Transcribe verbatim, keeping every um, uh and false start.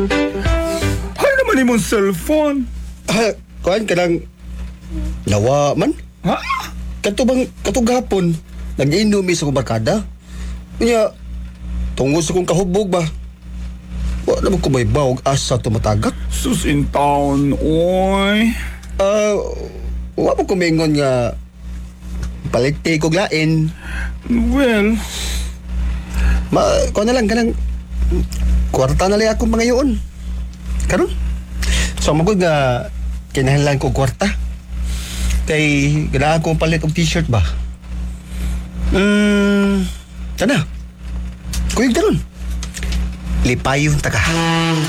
Ano naman imong cellphone? Ah, kuan ka lang nawa man. Ha? Katubang katong gapon, nag-inumi sa kong barkada. Kanya, tungod sa kong kahubog ba? Wa naman ko may bawag asa tumatagak. Sus in town, oy. Ah, wa mo kumingon nga paligti kog lain. Well, Ma, kuan na lang kanang kwarta na lang akong pangayoon. Karon? So magod nga kinahanglan ko kwarta. Kay ganahan kong palit og t-shirt ba? Hmm, tana. Kuyog daron. Lipayon ta ka.